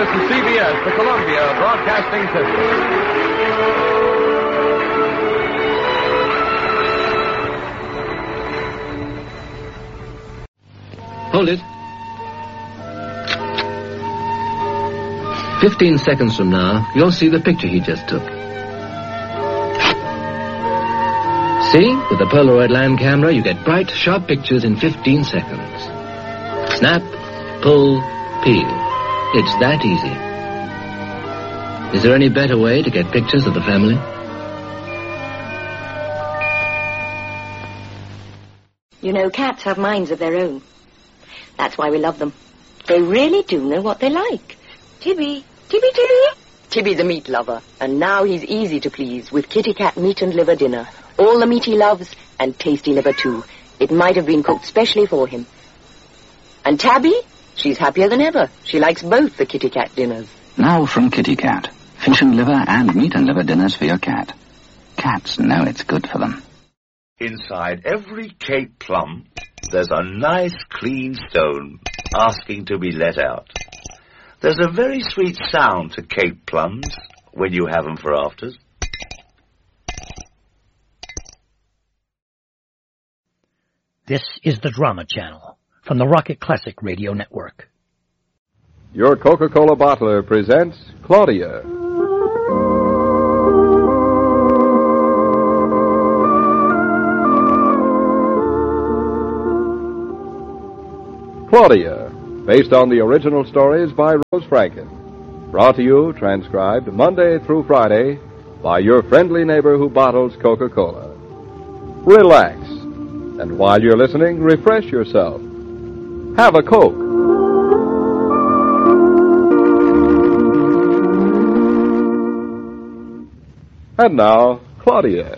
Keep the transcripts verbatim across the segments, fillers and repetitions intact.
This is C B S, the Columbia Broadcasting System. Hold it. Fifteen seconds from now, you'll see the picture he just took. See? With the Polaroid Land camera, you get bright, sharp pictures in fifteen seconds. Snap, pull, peel. It's that easy. Is there any better way to get pictures of the family? You know, cats have minds of their own. That's why we love them. They really do know what they like. Tibby, Tibby, Tibby. Tibby the meat lover, and now he's easy to please with Kitty Cat meat and liver dinner. All the meat he loves, and tasty liver too. It might have been cooked specially for him. And Tabby? She's happier than ever. She likes both the Kitty Cat dinners. Now from Kitty Cat. Fish and liver and meat and liver dinners for your cat. Cats know it's good for them. Inside every Cape plum, there's a nice clean stone asking to be let out. There's a very sweet sound to Cape plums when you have them for afters. This is the Drama Channel from the Rocket Classic Radio Network. Your Coca-Cola bottler presents Claudia. Claudia, based on the original stories by Rose Franken. Brought to you, transcribed, Monday through Friday by your friendly neighbor who bottles Coca-Cola. Relax, and while you're listening, refresh yourself. Have a Coke. And now, Claudia.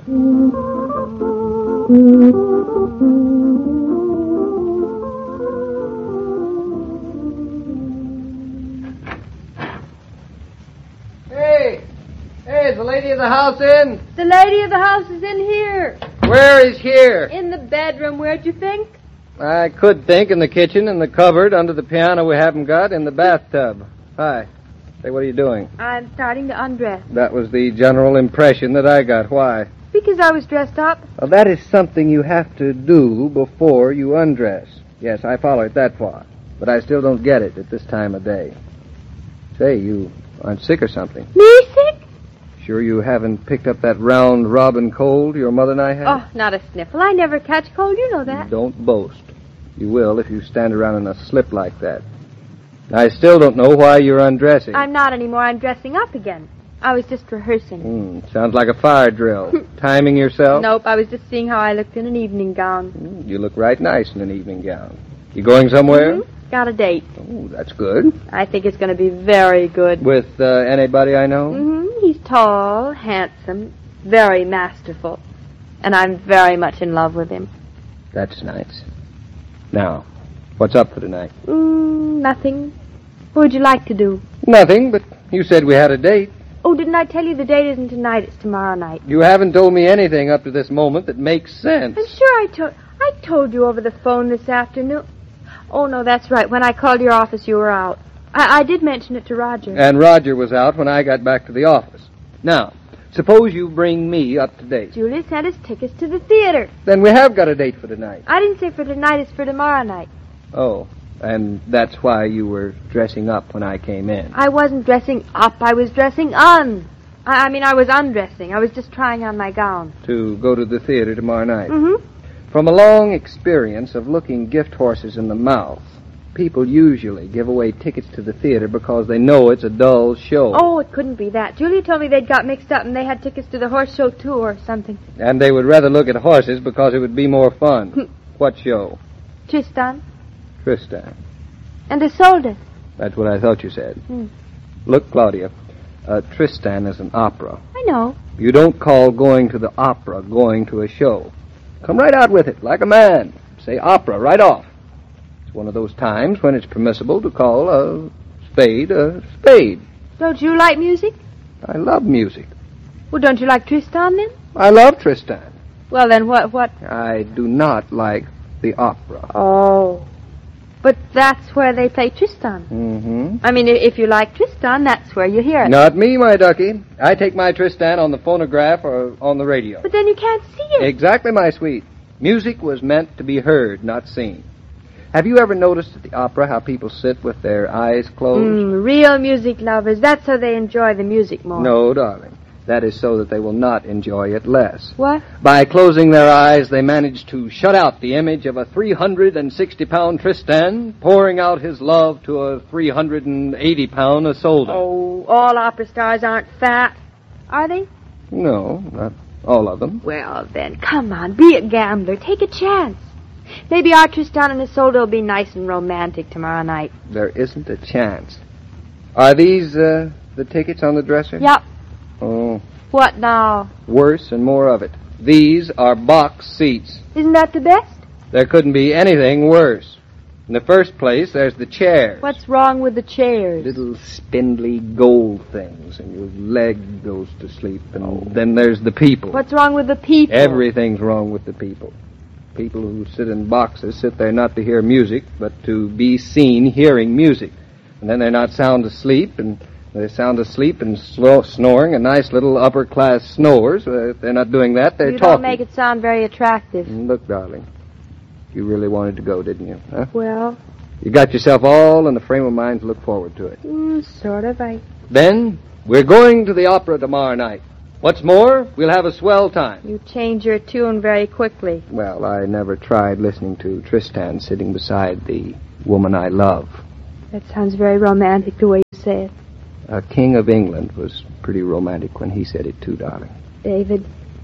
Hey! Hey, is the lady of the house in? The lady of the house is in here. Where is here? In the bedroom. Where'd you think? I could think in the kitchen, in the cupboard, under the piano we haven't got, in the bathtub. Hi. Say, what are you doing? I'm starting to undress. That was the general impression that I got. Why? Because I was dressed up. Well, that is something you have to do before you undress. Yes, I follow it that far. But I still don't get it at this time of day. Say, you aren't sick or something? Me sick? Sure you haven't picked up that round robin cold your mother and I had? Oh, not a sniffle. I never catch cold. You know that. Don't boast. You will if you stand around in a slip like that. I still don't know why you're undressing. I'm not anymore. I'm dressing up again. I was just rehearsing. Mm, sounds like a fire drill. Timing yourself? Nope, I was just seeing how I looked in an evening gown. Mm, you look right nice in an evening gown. You going somewhere? Mm-hmm. Got a date. Oh, that's good. I think it's going to be very good. With uh, anybody I know? Mm-hmm. He's tall, handsome, very masterful. And I'm very much in love with him. That's nice. Now, what's up for tonight? Mm, nothing. What would you like to do? Nothing, but you said we had a date. Oh, didn't I tell you the date isn't tonight, it's tomorrow night? You haven't told me anything up to this moment that makes sense. I'm sure I told... I told you over the phone this afternoon. Oh, no, that's right. When I called your office, you were out. I, I did mention it to Roger. And Roger was out when I got back to the office. Now, suppose you bring me up to date. Julie sent us tickets to the theater. Then we have got a date for tonight. I didn't say for tonight, it's for tomorrow night. Oh, and that's why you were dressing up when I came in. I wasn't dressing up. I was dressing on. I, I mean, I was undressing. I was just trying on my gown. To go to the theater tomorrow night. Mm-hmm. From a long experience of looking gift horses in the mouth, people usually give away tickets to the theater because they know it's a dull show. Oh, it couldn't be that. Julia told me they'd got mixed up and they had tickets to the horse show, too, or something. And they would rather look at horses because it would be more fun. What show? Tristan. Tristan. And Isolde. That's what I thought you said. Hmm. Look, Claudia, uh, Tristan is an opera. I know. You don't call going to the opera going to a show. Come right out with it, like a man. Say opera right off. It's one of those times when it's permissible to call a spade a spade. Don't you like music? I love music. Well, don't you like Tristan, then? I love Tristan. Well, then what... what? I do not like the opera. Oh. But that's where they play Tristan. Mm-hmm. I mean, i- if you like Tristan, that's where you hear it. Not me, my ducky. I take my Tristan on the phonograph or on the radio. But then you can't see it. Exactly, my sweet. Music was meant to be heard, not seen. Have you ever noticed at the opera how people sit with their eyes closed? Mm, real music lovers. That's how they enjoy the music more. No, darling. That is so that they will not enjoy it less. What? By closing their eyes, they manage to shut out the image of a three hundred sixty pound Tristan pouring out his love to a three hundred eighty pound Isolde. Oh, all opera stars aren't fat, are they? No, not all of them. Well, then, come on, be a gambler. Take a chance. Maybe our Tristan and Isolde will be nice and romantic tomorrow night. There isn't a chance. Are these uh, the tickets on the dresser? Yep. Oh, What now? worse and more of it. These are box seats. Isn't that the best? There couldn't be anything worse. In the first place, there's the chairs. What's wrong with the chairs? Little spindly gold things, and your leg goes to sleep. And then there's the people. What's wrong with the people? Everything's wrong with the people. People who sit in boxes sit there not to hear music, but to be seen hearing music. And then they're not sound asleep, and they're sound asleep and slow, snoring, a nice little upper-class snores. Uh, if they're not doing that, they're you talking. don't make it sound very attractive. And look, darling, you really wanted to go, didn't you? Huh? Well, You got yourself all in the frame of mind to look forward to it. mm, sort of. I. Then, we're going to the opera tomorrow night. What's more, we'll have a swell time. You change your tune very quickly. Well, I never tried listening to Tristan sitting beside the woman I love. That sounds very romantic the way you say it. A king of England was pretty romantic when he said it too, darling. David,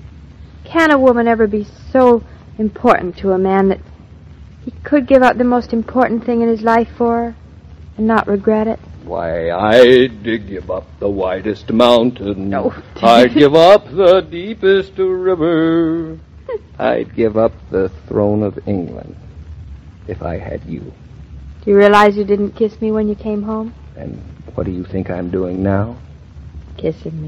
can a woman ever be so important to a man that he could give up the most important thing in his life for her and not regret it? Why, I'd give up the widest mountain. No. I'd give up the deepest river. I'd give up the throne of England if I had you. Do you realize you didn't kiss me when you came home? And what do you think I'm doing now? Kissing me.